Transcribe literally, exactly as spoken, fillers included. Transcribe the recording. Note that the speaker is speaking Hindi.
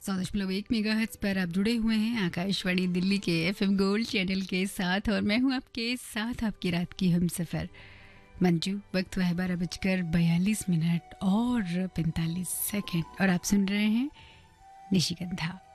सौ दशमलव एक मेगा हर्ट्ज पर आप जुड़े हुए हैं आकाशवाणी दिल्ली के एफएम गोल्ड चैनल के साथ और मैं हूं आपके साथ आपकी रात की हम सफ़र मंजू। वक्त हुआ है बारह बजकर बयालीस मिनट और पैंतालीस सेकेंड और आप सुन रहे हैं निशिगंधा।